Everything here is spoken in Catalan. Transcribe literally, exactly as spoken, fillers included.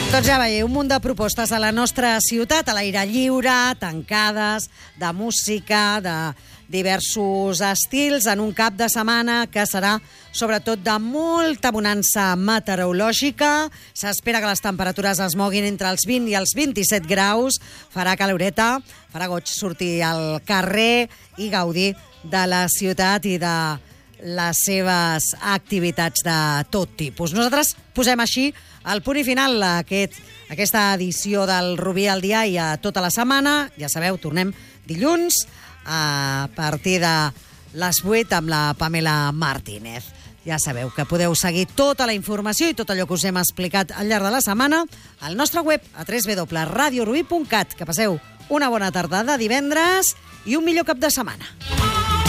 Doncs ja veieu, un munt de propostes a la nostra ciutat, a l'aire lliure, tancades, de música, de diversos estils, en un cap de setmana que serà sobretot de molta bonança meteorològica. S'espera que les temperatures es moguin entre els vint i els vint-i-set graus, farà caloreta, farà goig sortir al carrer i gaudir de la ciutat i de les seves activitats de tot tipus. Nosaltres posem així el punt i final a aquest, aquesta edició del Rubí al dia i a tota la setmana. Ja sabeu, tornem dilluns a partir de les vuit amb la Pamela Martínez. Ja sabeu que podeu seguir tota la informació i tot allò que us hem explicat al llarg de la setmana al nostre web a w w w punt radio rubí punt cat. Que passeu una bona tarda de divendres i un millor cap de setmana.